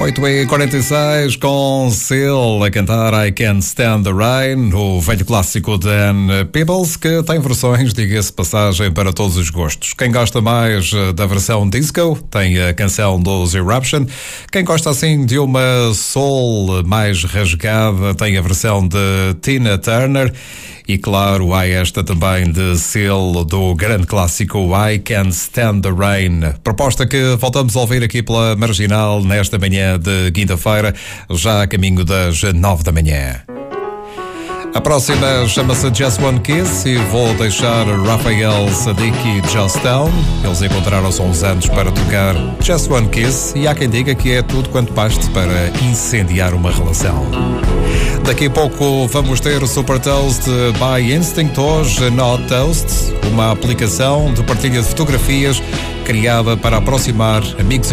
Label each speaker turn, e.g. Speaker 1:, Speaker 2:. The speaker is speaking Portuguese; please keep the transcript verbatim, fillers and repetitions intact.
Speaker 1: oito e quarenta e seis com Seal a cantar I Can't Stand the Rain, o velho clássico de Ann Peebles, que tem versões, diga-se passagem, para todos os gostos. Quem gosta mais da versão disco tem a canção dos Eruption. Quem gosta assim de uma soul mais rasgada tem a versão de Tina Turner. E claro, há esta também de Seal, do grande clássico I Can't Stand the Rain. Proposta que voltamos a ouvir aqui pela Marginal nesta manhã de quinta-feira, já a caminho das nove da manhã. A próxima chama-se Just One Kiss e vou deixar Rafael Sadiq e Just Down. Eles encontraram-se há uns anos para tocar Just One Kiss e há quem diga que é tudo quanto baste para incendiar uma relação. Daqui a pouco vamos ter o Super Toast by Instinct, hoje Not Toast, uma aplicação de partilha de fotografias criada para aproximar amigos e